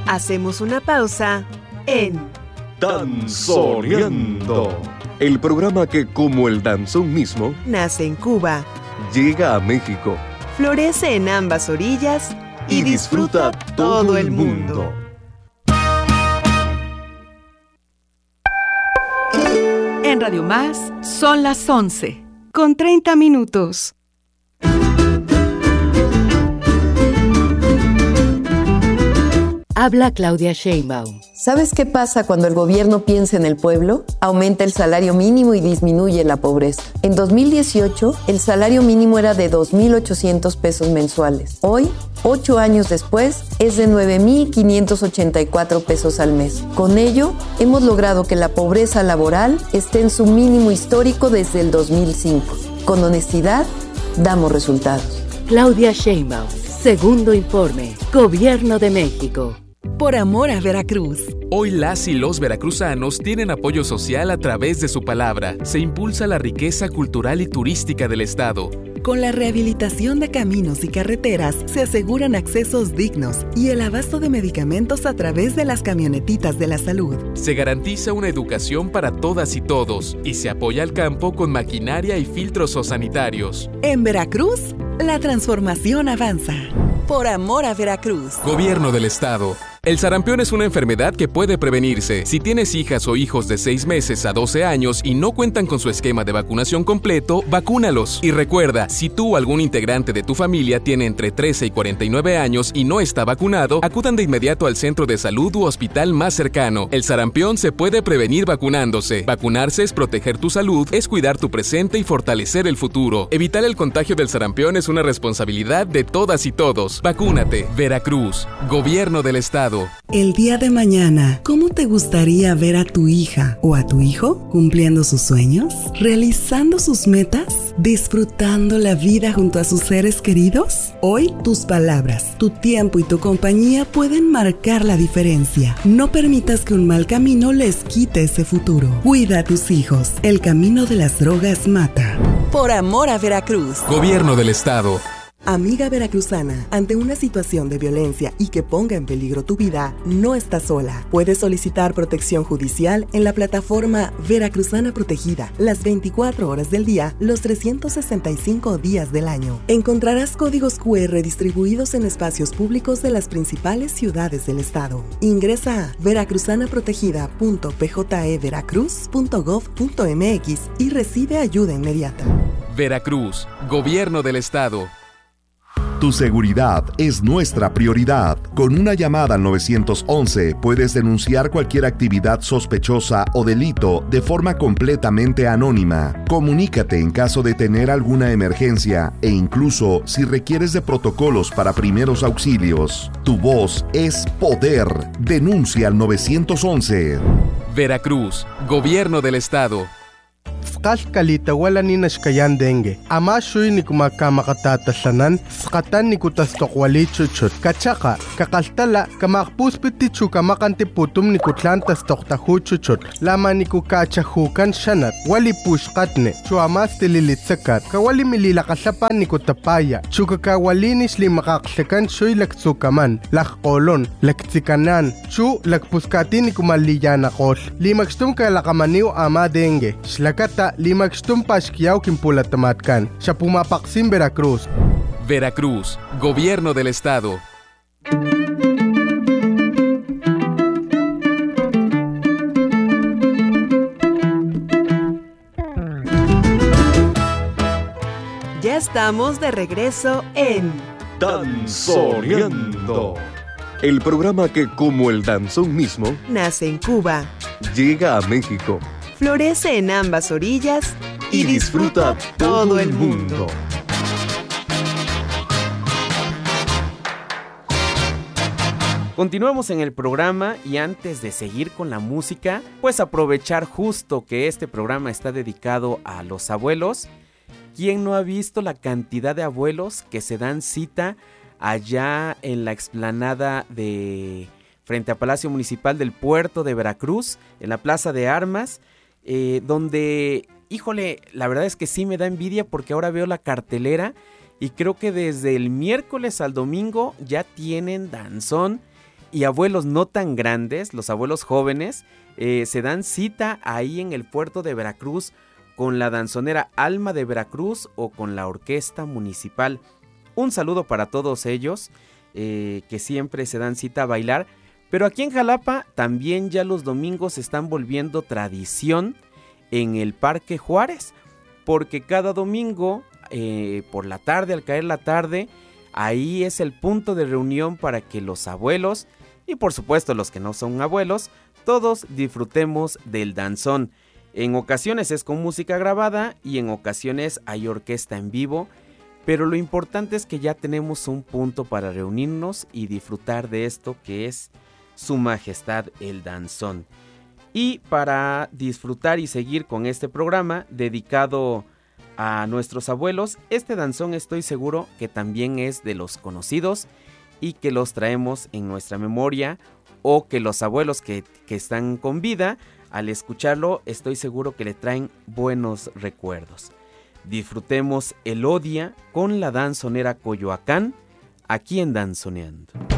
Hacemos una pausa en Danzoneando, el programa que, como el danzón mismo, nace en Cuba, llega a México, florece en ambas orillas y disfruta todo el mundo. En Radio Más son las 11, con 30 minutos. Habla Claudia Sheinbaum. ¿Sabes qué pasa cuando el gobierno piensa en el pueblo? Aumenta el salario mínimo y disminuye la pobreza. En 2018, el salario mínimo era de 2,800 pesos mensuales. Hoy, 8 años después, es de 9,584 pesos al mes. Con ello, hemos logrado que la pobreza laboral esté en su mínimo histórico desde el 2005. Con honestidad, damos resultados. Claudia Sheinbaum. Segundo informe. Gobierno de México. Por amor a Veracruz. Hoy las y los veracruzanos tienen apoyo social a través de su palabra. Se impulsa la riqueza cultural y turística del estado. Con la rehabilitación de caminos y carreteras se aseguran accesos dignos y el abasto de medicamentos a través de las camionetitas de la salud. Se garantiza una educación para todas y todos y se apoya al campo con maquinaria y filtros sanitarios. En Veracruz, la transformación avanza. Por amor a Veracruz. Gobierno del estado. El sarampión es una enfermedad que puede prevenirse. Si tienes hijas o hijos de 6 meses a 12 años y no cuentan con su esquema de vacunación completo, vacúnalos. Y recuerda, si tú o algún integrante de tu familia tiene entre 13 y 49 años y no está vacunado, acudan de inmediato al centro de salud u hospital más cercano. El sarampión se puede prevenir vacunándose. Vacunarse es proteger tu salud, es cuidar tu presente y fortalecer el futuro. Evitar el contagio del sarampión es una responsabilidad de todas y todos. Vacúnate. Veracruz. Gobierno del estado. El día de mañana, ¿cómo te gustaría ver a tu hija o a tu hijo cumpliendo sus sueños? ¿Realizando sus metas? ¿Disfrutando la vida junto a sus seres queridos? Hoy, tus palabras, tu tiempo y tu compañía pueden marcar la diferencia. No permitas que un mal camino les quite ese futuro. Cuida a tus hijos. El camino de las drogas mata. Por amor a Veracruz. Gobierno del estado. Amiga veracruzana, ante una situación de violencia y que ponga en peligro tu vida, no estás sola. Puedes solicitar protección judicial en la plataforma Veracruzana Protegida, las 24 horas del día, los 365 días del año. Encontrarás códigos QR distribuidos en espacios públicos de las principales ciudades del estado. Ingresa a veracruzanaprotegida.pjeveracruz.gov.mx y recibe ayuda inmediata. Veracruz, Gobierno del estado. Tu seguridad es nuestra prioridad. Con una llamada al 911 puedes denunciar cualquier actividad sospechosa o delito de forma completamente anónima. Comunícate en caso de tener alguna emergencia e incluso si requieres de protocolos para primeros auxilios. Tu voz es poder. Denuncia al 911. Veracruz, Gobierno del estado. Kalita wala ni nashkayan dengue. Ama shuy ni kumakatasanan, skatan ni kutastokwali chuchut. Kachaka, kakaltala, kamakpuspiti chukamakanti putum ni kutlan tastoktahu chuchut. Lama ni kukachahukan shanat, wali pushkatne, chuamas tililitsakat, kawali mililakasapan ni kutapaya, chukakawalinis limakaksekan shuy laktsukaman, lakkolon, laktsikanan, chu lakpuskati ni kumaliyanakol. Limakstum kalakamaniw ama dengue. Shlakata limakstum pashkiyaw kimpulatamatkan. Siya pumapaksim Veracruz. Veracruz, Gobierno del estado. Ya estamos de regreso en Danzoneando, el programa que, como el danzón mismo, nace en Cuba, llega a México, florece en ambas orillas y disfruta todo el mundo. Continuamos en el programa y antes de seguir con la música, pues aprovechar justo que este programa está dedicado a los abuelos. ¿Quién no ha visto la cantidad de abuelos que se dan cita allá en la explanada de frente a Palacio Municipal del Puerto de Veracruz, en la Plaza de Armas, donde, híjole, la verdad es que sí me da envidia porque ahora veo la cartelera y creo que desde el miércoles al domingo ya tienen danzón y abuelos no tan grandes, los abuelos jóvenes, se dan cita ahí en el puerto de Veracruz con la danzonera Alma de Veracruz o con la orquesta municipal. Un saludo para todos ellos que siempre se dan cita a bailar. Pero aquí en Jalapa también ya los domingos se están volviendo tradición en el Parque Juárez, porque cada domingo por la tarde, al caer la tarde, ahí es el punto de reunión para que los abuelos y por supuesto los que no son abuelos, todos disfrutemos del danzón. En ocasiones es con música grabada y en ocasiones hay orquesta en vivo, pero lo importante es que ya tenemos un punto para reunirnos y disfrutar de esto que es Su Majestad el Danzón. Y para disfrutar y seguir con este programa dedicado a nuestros abuelos, este danzón estoy seguro que también es de los conocidos y que los traemos en nuestra memoria, o que los abuelos que están con vida, al escucharlo estoy seguro que le traen buenos recuerdos. Disfrutemos el Odia con la danzonera Coyoacán aquí en Danzoneando.